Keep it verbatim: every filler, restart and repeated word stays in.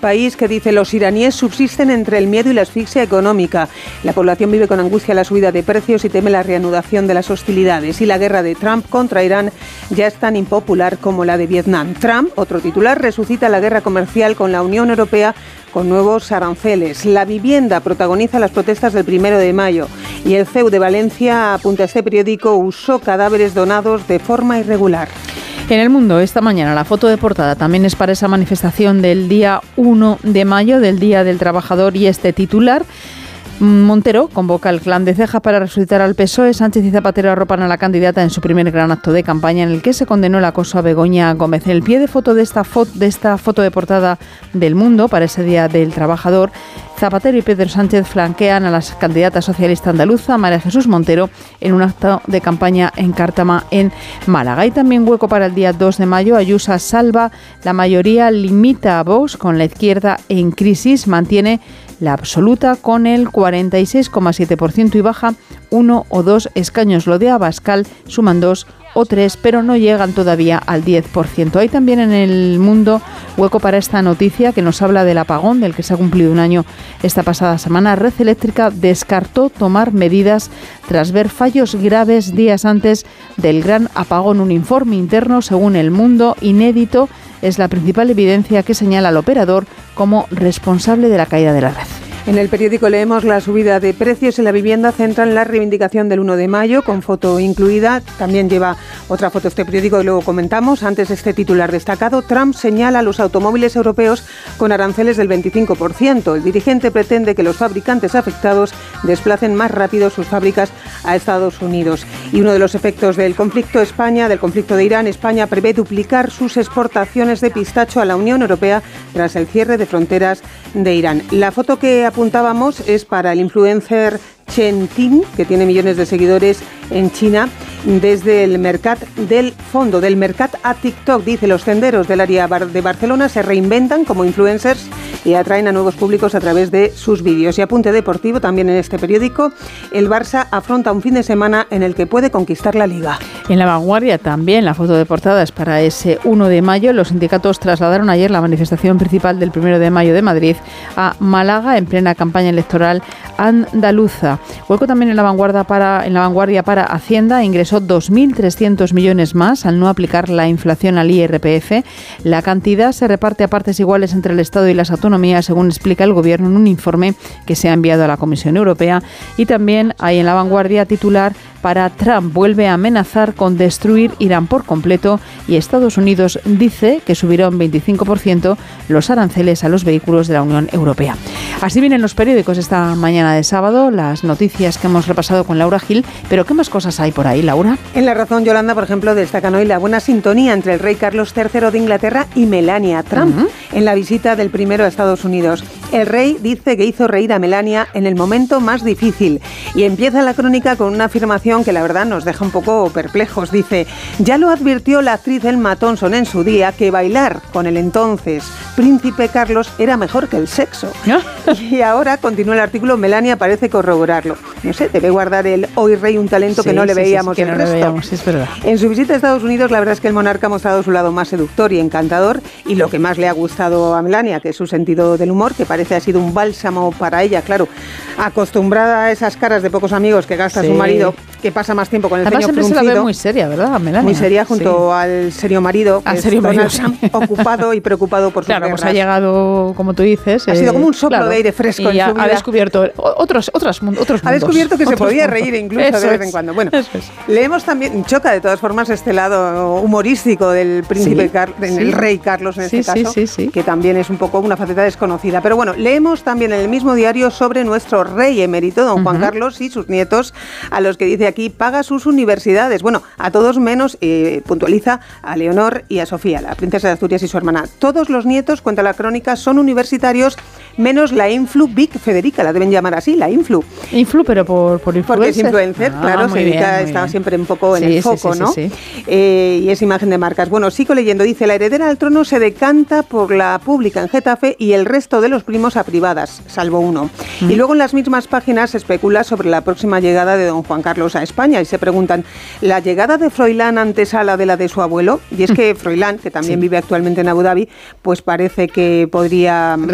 País, que dice: los iraníes subsisten entre el miedo y la asfixia económica. La población vive con angustia la subida de precios y teme la reanudación de las hostilidades. Y la guerra de Trump contra Irán ya es tan impopular como la de Vietnam. Trump, otro titular, resucita la guerra comercial con la Unión Europea con nuevos aranceles. La vivienda protagoniza las protestas del primero de mayo. Y el C E U de Valencia, apunta a este periódico, usó cadáveres donados de forma irregular. En El Mundo, esta mañana, la foto de portada también es para esa manifestación del día uno de mayo, del Día del Trabajador, y este titular: Montero convoca al clan de Ceja para resucitar al P S O E. Sánchez y Zapatero arropan a la candidata en su primer gran acto de campaña, en el que se condenó el acoso a Begoña Gómez. En el pie de foto de esta, fo- de esta foto de portada del Mundo, para ese Día del Trabajador, Zapatero y Pedro Sánchez flanquean a la candidata socialista andaluza, María Jesús Montero, en un acto de campaña en Cártama, en Málaga. Hay también hueco para el día dos de mayo. Ayuso salva la mayoría, limita a Vox, con la izquierda en crisis, mantiene la absoluta con el cuarenta y seis coma siete por ciento y baja uno o dos escaños. Lo de Abascal suman dos o tres, pero no llegan todavía al diez por ciento. Hay también en El Mundo hueco para esta noticia que nos habla del apagón, del que se ha cumplido un año esta pasada semana. Red Eléctrica descartó tomar medidas tras ver fallos graves días antes del gran apagón. Un informe interno, según El Mundo, inédito, es la principal evidencia que señala al operador como responsable de la caída de la red. En el periódico leemos: la subida de precios en la vivienda centran la reivindicación del uno de mayo, con foto incluida. También lleva otra foto este periódico y luego comentamos. Antes, este titular destacado: Trump señala a los automóviles europeos con aranceles del veinticinco por ciento. El dirigente pretende que los fabricantes afectados desplacen más rápido sus fábricas a Estados Unidos. Y uno de los efectos del conflicto España, del conflicto de Irán, España prevé duplicar sus exportaciones de pistacho a la Unión Europea tras el cierre de fronteras de Irán. La foto que apuntábamos es para el influencer Chen Ting, que tiene millones de seguidores en China, desde el Mercat del Fondo, del Mercat a TikTok. Dice: los tenderos del área de Barcelona se reinventan como influencers y atraen a nuevos públicos a través de sus vídeos. Y apunte deportivo también en este periódico: el Barça afronta un fin de semana en el que puede conquistar la Liga. En La Vanguardia también la foto de portada es para ese uno de mayo. Los sindicatos trasladaron ayer la manifestación principal del primero de mayo de Madrid a Málaga, en plena campaña electoral andaluza. Hueco también en la vanguardia para, en la vanguardia para Hacienda. Ingresó dos mil trescientos millones más al no aplicar la inflación al I R P F. La cantidad se reparte a partes iguales entre el Estado y las autonomías, según explica el Gobierno en un informe que se ha enviado a la Comisión Europea. Y también hay en la vanguardia titular para: Trump vuelve a amenazar con destruir Irán por completo, y Estados Unidos dice que subirá un veinticinco por ciento los aranceles a los vehículos de la Unión Europea. Así vienen los periódicos esta mañana de sábado, las noticias que hemos repasado con Laura Gil. Pero ¿qué más cosas hay por ahí, Laura? En La Razón, Yolanda, por ejemplo, destacan hoy la buena sintonía entre el rey Carlos tercero de Inglaterra y Melania Trump, uh-huh, en la visita del primero a Estados Unidos. El rey dice que hizo reír a Melania en el momento más difícil, y empieza la crónica con una afirmación que la verdad nos deja un poco perplejos. Dice: ya lo advirtió la actriz Emma Thompson en su día, que bailar con el entonces príncipe Carlos era mejor que el sexo. ¿No? Y ahora, continúa el artículo, Melania parece corroborarlo. No sé, debe guardar el hoy rey un talento sí, que no le sí, veíamos sí, sí, el que no resto. Le veíamos, es verdad. En su visita a Estados Unidos, la verdad es que el monarca ha mostrado su lado más seductor y encantador, y lo que más le ha gustado a Melania, que es su sentido del humor, que parece ha sido un bálsamo para ella, claro, acostumbrada a esas caras de pocos amigos que gasta sí. su marido, que pasa más tiempo con el Además, ceño fruncido. Se la ve muy seria, ¿verdad, Melania? Muy seria, junto sí. al serio marido, que al es serio marido, sí. ocupado y preocupado por sus claro, guerras. Pues ha llegado, como tú dices... Ha eh, sido como un soplo claro, de aire fresco y en ha, su vida. Ha descubierto otros, otros, otros mundos. Ha descubierto que se podía mundos. reír incluso Eso de vez en es. cuando. Bueno, Eso es. leemos también, choca de todas formas este lado humorístico del príncipe, sí, Car sí. el rey Carlos en sí, este sí, caso, sí, sí. que también es un poco una faceta desconocida. Pero bueno, leemos también en el mismo diario sobre nuestro rey emérito, don Juan uh-huh. Carlos, y sus nietos, a los que dice aquí: paga sus universidades. Bueno, a todos menos, eh, puntualiza, a Leonor y a Sofía, la princesa de Asturias y su hermana. Todos los nietos, cuenta la crónica, son universitarios, menos la influ Vic Federica, la deben llamar así, la influ. Influ, pero por, por influencer. Porque es influencer, ah, claro, se dedica, está bien. Siempre un poco en sí, el foco, sí, sí, ¿no? Sí, sí. Eh, y es imagen de marcas. Bueno, sigo leyendo, dice: la heredera al trono se decanta por la pública en Getafe y el resto de los primos a privadas, salvo uno. Mm. Y luego en las mismas páginas se especula sobre la próxima llegada de don Juan Carlos a España y se preguntan: ¿la llegada de Froilán antesala de la de su abuelo? Y es que Froilán, que también sí. vive actualmente en Abu Dhabi, pues parece que podría